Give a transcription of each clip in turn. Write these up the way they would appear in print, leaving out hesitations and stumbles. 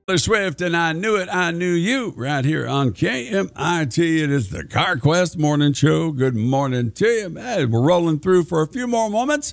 Taylor Swift, and I Knew It, I Knew You, right here on KMIT. It is the CarQuest Morning Show. Good morning to you. Hey, we're rolling through for a few more moments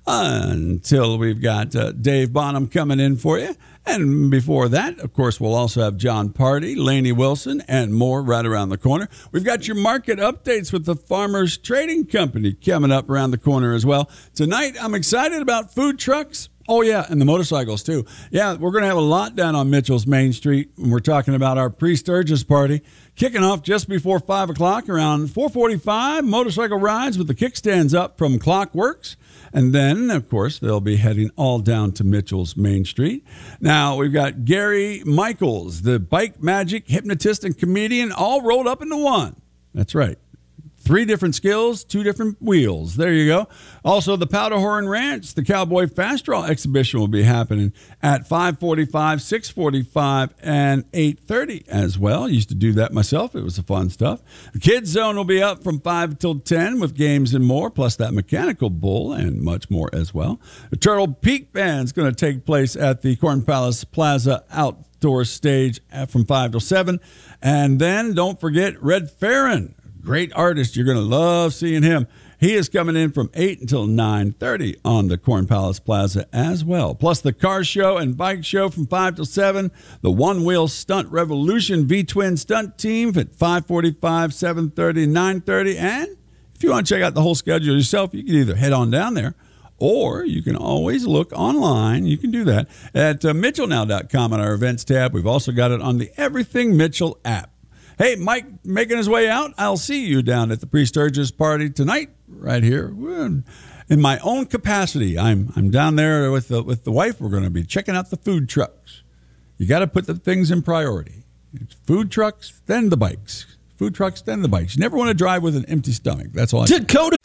until we've got Dave Bonham coming in for you. And before that, of course, we'll also have John Party, Lainey Wilson, and more right around the corner. We've got your market updates with the Farmers Trading Company coming up around the corner as well. Tonight, I'm excited about food trucks. Oh, yeah, and the motorcycles, too. Yeah, we're going to have a lot down on Mitchell's Main Street. We're talking about our pre-Sturgis party, kicking off just before 5 o'clock, around 4:45, motorcycle rides with the kickstands up from Clockworks. And then, of course, they'll be heading all down to Mitchell's Main Street. Now, we've got Gary Michaels, the bike magic, hypnotist, and comedian, all rolled up into one. That's right. 3 different skills, 2 different wheels. There you go. Also, the Powderhorn Ranch, the Cowboy Fast Draw exhibition will be happening at 5:45, 6:45, and 8:30 as well. Used to do that myself. It was fun stuff. The Kids Zone will be up from 5 till 10 with games and more, plus that mechanical bull and much more as well. The Turtle Peak Band is going to take place at the Corn Palace Plaza outdoor stage from 5 till 7. And then don't forget Red Farron. Great artist. You're going to love seeing him. He is coming in from 8 until 9:30 on the Corn Palace Plaza as well. Plus the car show and bike show from 5 till 7. The One Wheel Stunt Revolution V-Twin Stunt Team at 5:45, 7:30, 9:30. And if you want to check out the whole schedule yourself, you can either head on down there, or you can always look online. You can do that at mitchellnow.com on our events tab. We've also got it on the Everything Mitchell app. Hey, Mike making his way out. I'll see you down at the pre-Sturgis party tonight, right here. In my own capacity, I'm down there with the wife. We're going to be checking out the food trucks. You got to put the things in priority. It's food trucks, then the bikes. Food trucks, then the bikes. You never want to drive with an empty stomach. That's all I Dakota.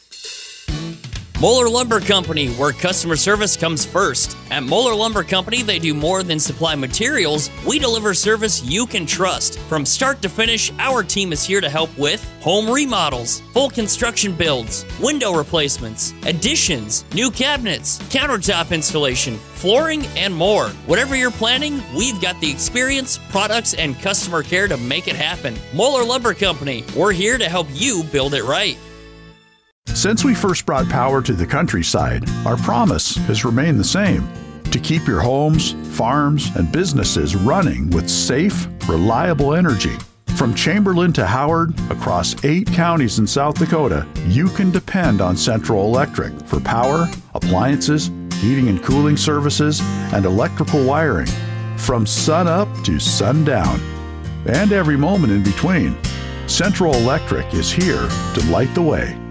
Moeller Lumber Company, where customer service comes first. At Moeller Lumber Company, they do more than supply materials. We deliver service you can trust. From start to finish, our team is here to help with home remodels, full construction builds, window replacements, additions, new cabinets, countertop installation, flooring, and more. Whatever you're planning, we've got the experience, products, and customer care to make it happen. Moeller Lumber Company, we're here to help you build it right. Since we first brought power to the countryside, our promise has remained the same: to keep your homes, farms, and businesses running with safe, reliable energy. From Chamberlain to Howard, across 8 counties in South Dakota, you can depend on Central Electric for power, appliances, heating and cooling services, and electrical wiring. From sun up to sundown, and every moment in between, Central Electric is here to light the way.